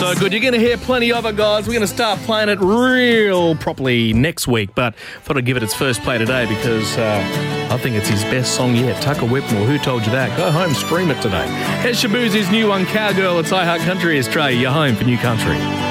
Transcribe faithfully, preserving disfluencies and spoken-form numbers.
So good. You're going to hear plenty of it, guys. We're going to start playing it real properly next week, but thought I'd give it its first play today because uh, I think it's his best song yet. Tucker Whitmore, who told you that? Go home, stream it today. Here's Shabuzi's new one, Cowgirl. It's iHeart Country Australia. You're home for New Country.